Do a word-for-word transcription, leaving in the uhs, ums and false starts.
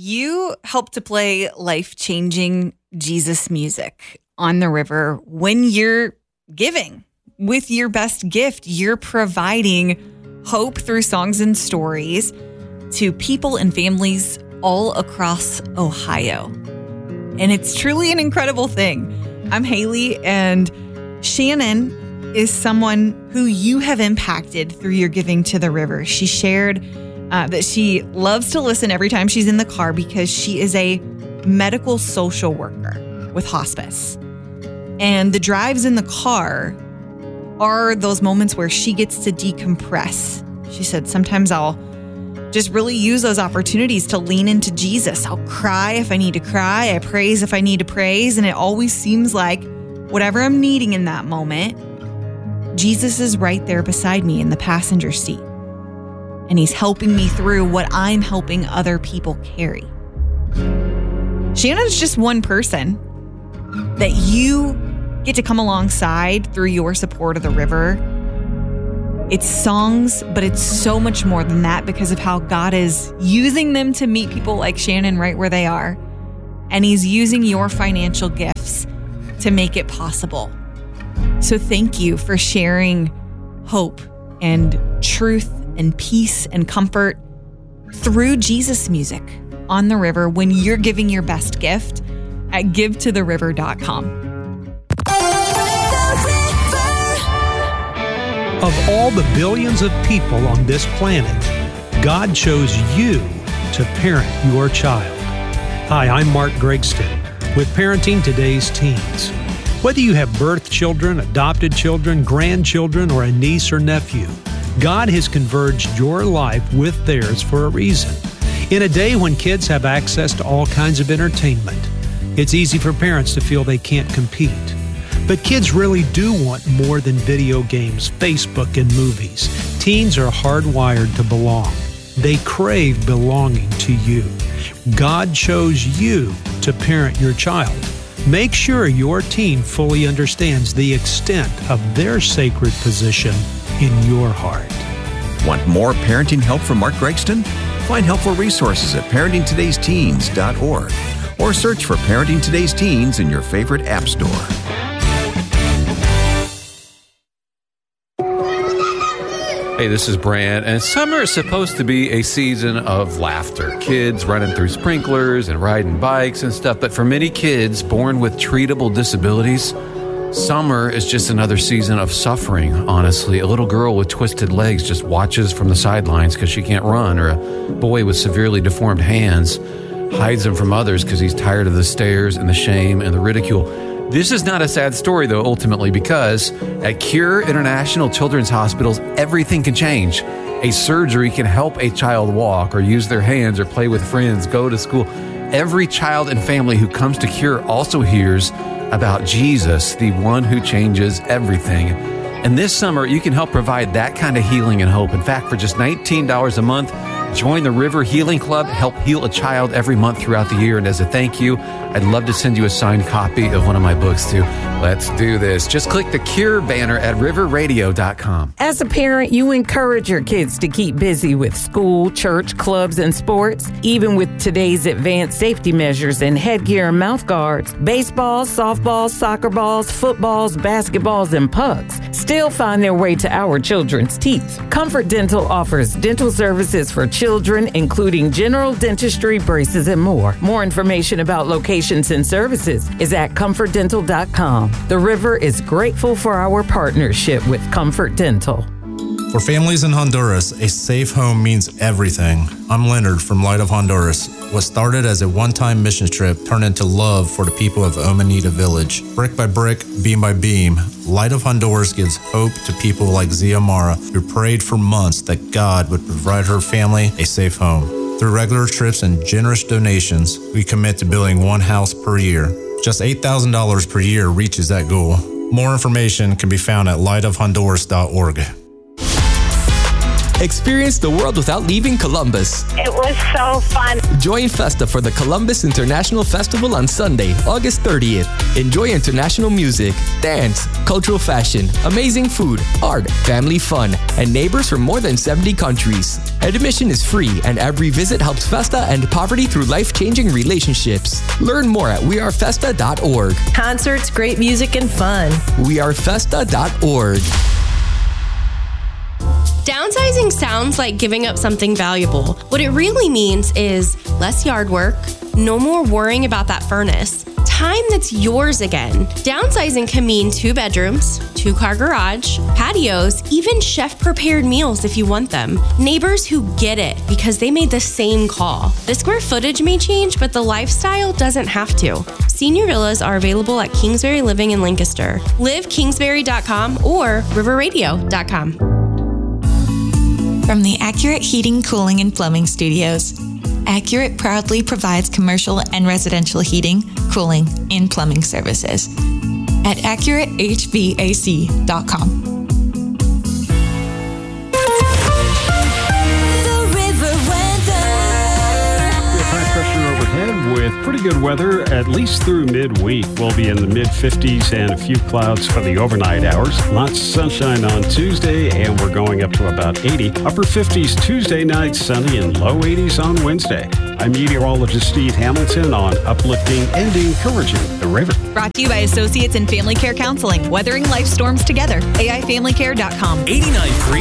you help to play life-changing Jesus music on the river when you're giving. With your best gift, you're providing hope through songs and stories to people and families all across Ohio. And it's truly an incredible thing. I'm Haley, and Shannon is someone who you have impacted through your giving to the river. She shared uh, that she loves to listen every time she's in the car because she is a medical social worker with hospice. And the drives in the car are those moments where she gets to decompress. She said, sometimes I'll just really use those opportunities to lean into Jesus. I'll cry if I need to cry. I praise if I need to praise. And it always seems like whatever I'm needing in that moment, Jesus is right there beside me in the passenger seat. And he's helping me through what I'm helping other people carry. Shannon's just one person that you get to come alongside through your support of the river. It's songs, but it's so much more than that because of how God is using them to meet people like Shannon right where they are. And he's using your financial gifts to make it possible. So thank you for sharing hope and truth and peace and comfort through Jesus music on the river when you're giving your best gift at give to the river dot com. Of all the billions of people on this planet, God chose you to parent your child. Hi, I'm Mark Gregston with Parenting Today's Teens. Whether you have birth children, adopted children, grandchildren, or a niece or nephew, God has converged your life with theirs for a reason. In a day when kids have access to all kinds of entertainment, it's easy for parents to feel they can't compete. But kids really do want more than video games, Facebook, and movies. Teens are hardwired to belong. They crave belonging to you. God chose you to parent your child. Make sure your teen fully understands the extent of their sacred position in your heart. Want more parenting help from Mark Gregston? Find helpful resources at parenting todays teens dot org or search for Parenting Today's Teens in your favorite app store. Hey, this is Brant, and summer is supposed to be a season of laughter. Kids running through sprinklers and riding bikes and stuff, but for many kids born with treatable disabilities, summer is just another season of suffering, honestly. A little girl with twisted legs just watches from the sidelines because she can't run, or a boy with severely deformed hands hides them from others because he's tired of the stares and the shame and the ridicule. This is not a sad story, though, ultimately, because at Cure International Children's Hospitals, everything can change. A surgery can help a child walk or use their hands or play with friends, go to school. Every child and family who comes to Cure also hears about Jesus, the one who changes everything. And this summer, you can help provide that kind of healing and hope. In fact, for just nineteen dollars a month, join the River Healing Club, help heal a child every month throughout the year. And as a thank you, I'd love to send you a signed copy of one of my books too. Let's do this. Just click the Cure banner at river radio dot com. As a parent, you encourage your kids to keep busy with school, church, clubs, and sports. Even with today's advanced safety measures and headgear and mouth guards, baseballs, softballs, soccer balls, footballs, basketballs, and pucks still find their way to our children's teeth. Comfort Dental offers dental services for children, including general dentistry, braces, and more. More information about locations and services is at comfort dental dot com. The River is grateful for our partnership with Comfort Dental. For families in Honduras, a safe home means everything. I'm Leonard from Light of Honduras. What started as a one-time mission trip turned into love for the people of Omanita Village. Brick by brick, beam by beam, Light of Honduras gives hope to people like Ziamara, who prayed for months that God would provide her family a safe home. Through regular trips and generous donations, we commit to building one house per year. Just eight thousand dollars per year reaches that goal. More information can be found at light of honduras dot org. Experience the world without leaving Columbus. It was so fun. Join Festa for the Columbus International Festival on Sunday, August thirtieth. Enjoy international music, dance, cultural fashion, amazing food, art, family fun, and neighbors from more than seventy countries. Admission is free, and every visit helps Festa end poverty through life-changing relationships. Learn more at we are festa dot org. Concerts, great music, and fun. we are festa dot org. Downsizing sounds like giving up something valuable. What it really means is less yard work, no more worrying about that furnace, time that's yours again. Downsizing can mean two bedrooms, two-car garage, patios, even chef-prepared meals if you want them. Neighbors who get it because they made the same call. The square footage may change, but the lifestyle doesn't have to. Senior villas are available at Kingsbury Living in Lancaster. live kingsbury dot com or river radio dot com. From the Accurate Heating, Cooling, and Plumbing Studios, Accurate proudly provides commercial and residential heating, cooling, and plumbing services at accurate h v a c dot com. With pretty good weather, at least through midweek. We'll be in the mid fifties and a few clouds for the overnight hours. Lots of sunshine on Tuesday, and we're going up to about eighty. Upper fifties Tuesday night, sunny, and low eighties on Wednesday. I'm meteorologist Steve Hamilton on uplifting and encouraging the river. Brought to you by Associates in Family Care Counseling, weathering life storms together. A I family care dot com. eighty-nine point three